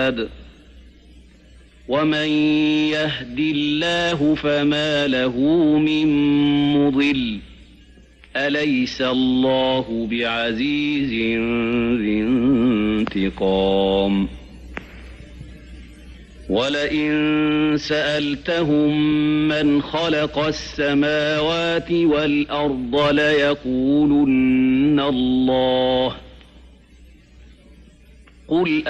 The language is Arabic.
رشاد ومن يهد الله فما له من مضل أليس الله بعزيز ذي انتقام ولئن سألتهم من خلق السماوات والأرض ليقولن الله قل